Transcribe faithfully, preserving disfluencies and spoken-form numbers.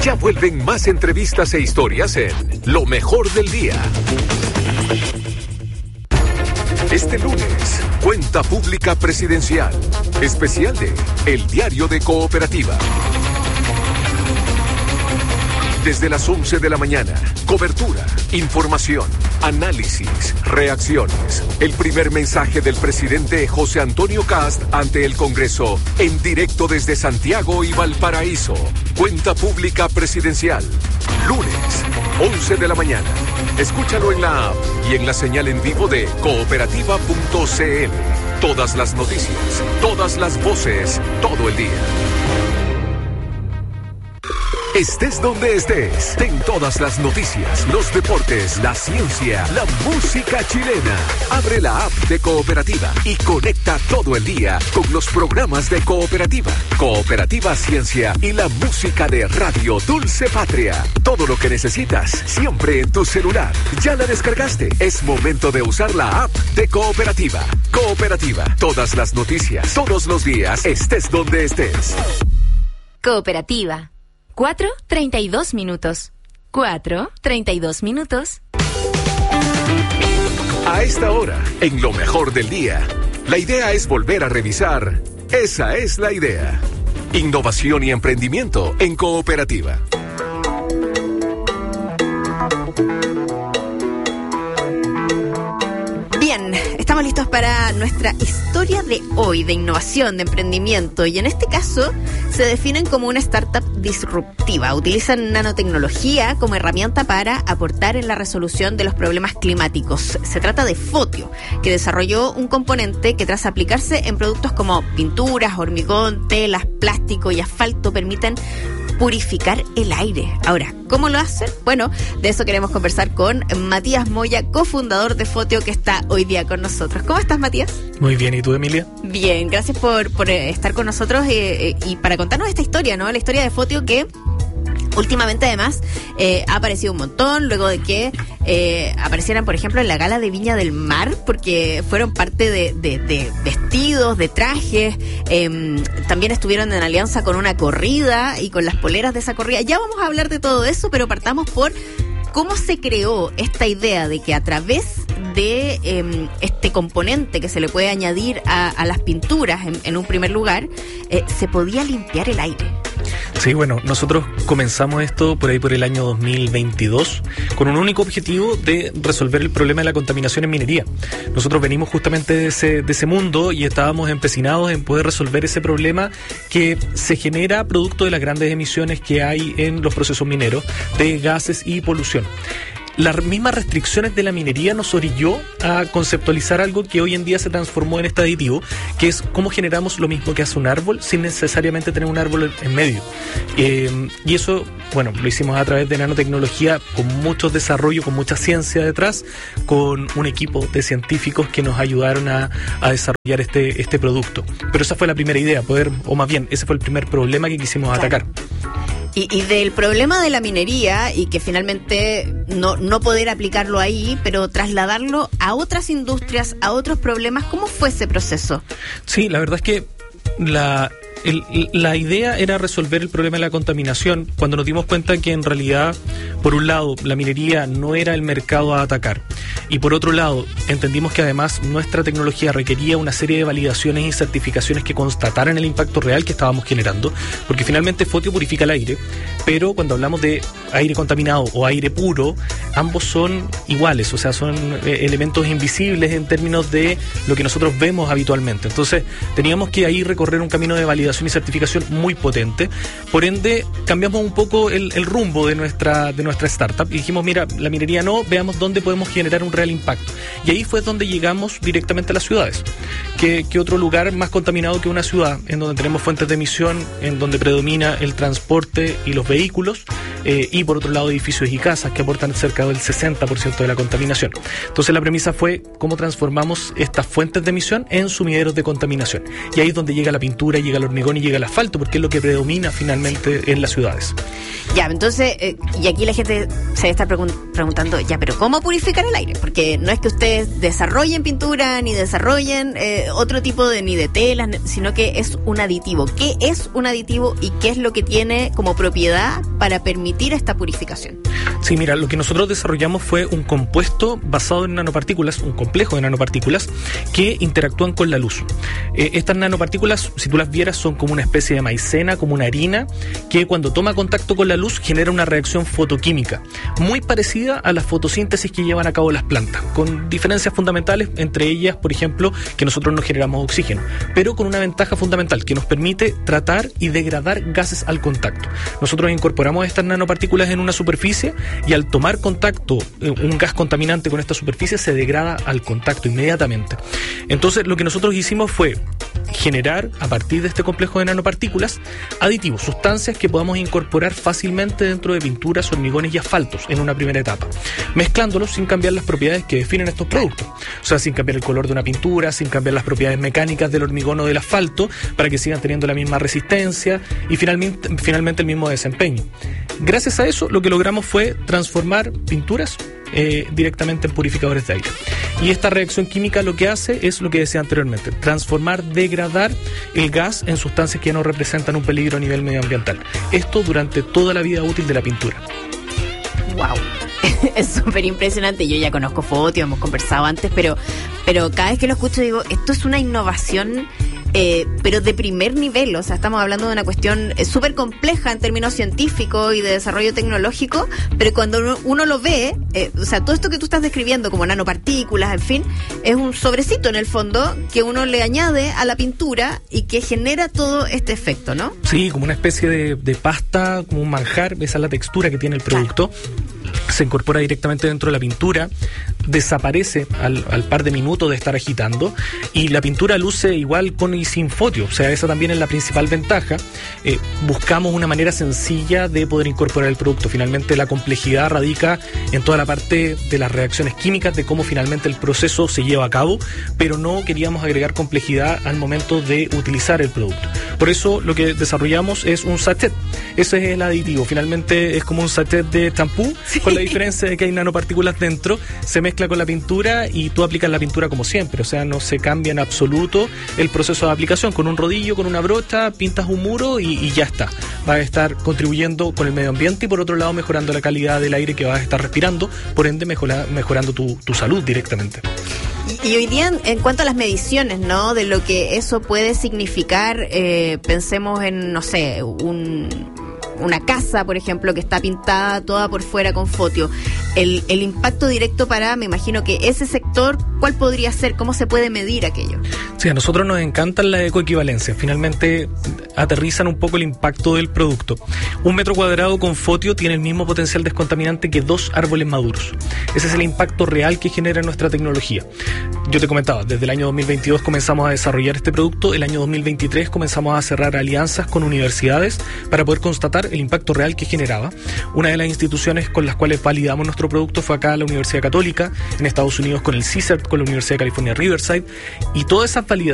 Ya vuelven más entrevistas e historias en Lo Mejor del Día. Este lunes, Cuenta Pública Presidencial, especial de El Diario de Cooperativa. Desde las once de la mañana, cobertura, información, análisis, reacciones. El primer mensaje del presidente José Antonio Kast ante el Congreso, en directo desde Santiago y Valparaíso. Cuenta Pública Presidencial, lunes, once de la mañana. Escúchalo en la app y en la señal en vivo de cooperativa punto c l. Todas las noticias, todas las voces, todo el día. Estés donde estés, ten todas las noticias, los deportes, la ciencia, la música chilena. Abre la app de Cooperativa y conecta todo el día con los programas de Cooperativa, Cooperativa Ciencia y la música de Radio Dulce Patria. Todo lo que necesitas, siempre en tu celular. ¿Ya la descargaste? Es momento de usar la app de Cooperativa. Cooperativa, todas las noticias, todos los días, estés donde estés. Cooperativa. Cuatro, treinta y dos minutos. Cuatro, treinta y dos minutos. A esta hora, en Lo Mejor del Día, la idea es volver a revisar. Esa es la idea. Innovación y emprendimiento en Cooperativa. Bien, estamos listos para nuestra historia de hoy, de innovación, de emprendimiento, y en este caso se definen como una startup disruptiva. Utilizan nanotecnología como herramienta para aportar en la resolución de los problemas climáticos. Se trata de Fotio, que desarrolló un componente que, tras aplicarse en productos como pinturas, hormigón, telas, plástico y asfalto, permiten purificar el aire. Ahora, ¿cómo lo hacen? Bueno, de eso queremos conversar con Matías Moya, cofundador de Fotio, que está hoy día con nosotros. ¿Cómo estás, Matías? Muy bien, ¿y tú, Emilia? Bien, gracias por, por estar con nosotros eh, y para contarnos esta historia, ¿no? La historia de Fotio, que últimamente además eh, ha aparecido un montón luego de que eh, aparecieran, por ejemplo, en la gala de Viña del Mar, porque fueron parte de, de, de vestidos, de trajes. Eh, también estuvieron en alianza con una corrida y con las poleras de esa corrida. Ya vamos a hablar de todo eso, pero partamos por cómo se creó esta idea de que a través de eh, este componente que se le puede añadir a, a las pinturas en, en un primer lugar, eh, se podía limpiar el aire. Sí, bueno, nosotros comenzamos esto por ahí por el año dos mil veintidós con un único objetivo de resolver el problema de la contaminación en minería. Nosotros venimos justamente de ese, de ese mundo y estábamos empecinados en poder resolver ese problema que se genera producto de las grandes emisiones que hay en los procesos mineros de gases y polución. Las mismas restricciones de la minería nos orilló a conceptualizar algo que hoy en día se transformó en este aditivo, que es cómo generamos lo mismo que hace un árbol sin necesariamente tener un árbol en medio. Eh, y eso, bueno, lo hicimos a través de nanotecnología, con mucho desarrollo, con mucha ciencia detrás, con un equipo de científicos que nos ayudaron a, a desarrollar este, este producto. Pero esa fue la primera idea, poder, o más bien, ese fue el primer problema que quisimos claro. atacar. Y, y del problema de la minería, y que finalmente no, no poder aplicarlo ahí, pero trasladarlo a otras industrias, a otros problemas, ¿cómo fue ese proceso? Sí, la verdad es que la... El, la idea era resolver el problema de la contaminación cuando nos dimos cuenta que en realidad, por un lado, la minería no era el mercado a atacar, y por otro lado, entendimos que además nuestra tecnología requería una serie de validaciones y certificaciones que constataran el impacto real que estábamos generando, porque finalmente Fotio purifica el aire, pero cuando hablamos de aire contaminado o aire puro, ambos son iguales, o sea, son eh, elementos invisibles en términos de lo que nosotros vemos habitualmente. Entonces, teníamos que ahí recorrer un camino de validación y certificación muy potente. Por ende, cambiamos un poco el, el rumbo de nuestra, de nuestra startup y dijimos, mira, la minería no, veamos dónde podemos generar un real impacto. Y ahí fue donde llegamos directamente a las ciudades. ¿Qué, qué otro lugar más contaminado que una ciudad en donde tenemos fuentes de emisión, en donde predomina el transporte y los vehículos, eh, y por otro lado edificios y casas que aportan cerca del sesenta por ciento de la contaminación? Entonces la premisa fue cómo transformamos estas fuentes de emisión en sumideros de contaminación. Y ahí es donde llega la pintura, llega el hormigón y llega el asfalto, porque es lo que predomina finalmente en las ciudades. Ya, entonces, eh, y aquí la gente se está pregun- preguntando, ya, pero ¿cómo purificar el aire? Porque no es que ustedes desarrollen pintura, ni desarrollen eh, otro tipo de, ni de telas, sino que es un aditivo. ¿Qué es un aditivo y qué es lo que tiene como propiedad para permitir esta purificación? Sí, mira, lo que nosotros desarrollamos fue un compuesto basado en nanopartículas, un complejo de nanopartículas que interactúan con la luz. Eh, estas nanopartículas, si tú las vieras, son como una especie de maicena, como una harina, que cuando toma contacto con la luz genera una reacción fotoquímica, muy parecida a la fotosíntesis que llevan a cabo las plantas, con diferencias fundamentales, entre ellas, por ejemplo, que nosotros no generamos oxígeno, pero con una ventaja fundamental, que nos permite tratar y degradar gases al contacto. Nosotros incorporamos estas nanopartículas en una superficie y al tomar contacto, un gas contaminante con esta superficie se degrada al contacto inmediatamente. Entonces, lo que nosotros hicimos fue generar, a partir de este complejo de nanopartículas, aditivos, sustancias que podamos incorporar fácilmente dentro de pinturas, hormigones y asfaltos en una primera etapa, mezclándolos sin cambiar las propiedades que definen estos productos. O sea, sin cambiar el color de una pintura, sin cambiar las propiedades mecánicas del hormigón o del asfalto, para que sigan teniendo la misma resistencia y finalmente, finalmente el mismo desempeño. Gracias a eso, lo que logramos fue transformar pinturas Eh, directamente en purificadores de aire. Y esta reacción química lo que hace es lo que decía anteriormente, transformar, degradar el gas en sustancias que no representan un peligro a nivel medioambiental. Esto durante toda la vida útil de la pintura. ¡Wow! Es súper impresionante. Yo ya conozco Fotio, hemos conversado antes, pero, pero cada vez que lo escucho digo, esto es una innovación Eh, pero de primer nivel. O sea, estamos hablando de una cuestión eh, súper compleja en términos científicos y de desarrollo tecnológico, pero cuando uno, uno lo ve, eh, o sea, todo esto que tú estás describiendo como nanopartículas, en fin, es un sobrecito en el fondo que uno le añade a la pintura y que genera todo este efecto, ¿no? Sí, como una especie de, de pasta, como un manjar, esa es la textura que tiene el producto. Claro. Se incorpora directamente dentro de la pintura, desaparece al, al par de minutos de estar agitando y la pintura luce igual con y sin fotio. O sea, esa también es la principal ventaja. Eh, buscamos una manera sencilla de poder incorporar el producto. Finalmente la complejidad radica en toda la parte de las reacciones químicas, de cómo finalmente el proceso se lleva a cabo, pero no queríamos agregar complejidad al momento de utilizar el producto. Por eso lo que desarrollamos es un sachet. Ese es el aditivo. Finalmente es como un sachet de champú, sí, con la diferencia de que hay nanopartículas dentro, se mezcla con la pintura y tú aplicas la pintura como siempre. O sea, no se cambia en absoluto el proceso de aplicación. Con un rodillo, con una brocha, pintas un muro y, y ya está. Vas a estar contribuyendo con el medio ambiente y por otro lado mejorando la calidad del aire que vas a estar respirando, por ende mejora, mejorando tu, tu salud directamente. Y hoy día, en cuanto a las mediciones, ¿no?, de lo que eso puede significar, eh, pensemos en, no sé, un... una casa, por ejemplo, que está pintada toda por fuera con fotio. El, el impacto directo para, me imagino que ese sector, ¿cuál podría ser? ¿Cómo se puede medir aquello? Sí, a nosotros nos encantan las ecoequivalencias. Finalmente aterrizan un poco el impacto del producto. Un metro cuadrado con fotio tiene el mismo potencial descontaminante que dos árboles maduros. Ese es el impacto real que genera nuestra tecnología. Yo te comentaba, desde el año dos mil veintidós comenzamos a desarrollar este producto. El año dos mil veintitrés comenzamos a cerrar alianzas con universidades para poder constatar el impacto real que generaba. Una de las instituciones con las cuales validamos nuestro producto fue acá la Universidad Católica, en Estados Unidos con el C I S E R T, con la Universidad de California Riverside, y todas esas validaciones